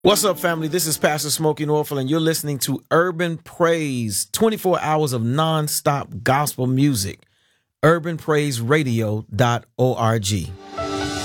What's up, family? This is Pastor Smokey Norfolk, and you're listening to Urban Praise, 24 hours of nonstop gospel music. UrbanPraiseRadio.org.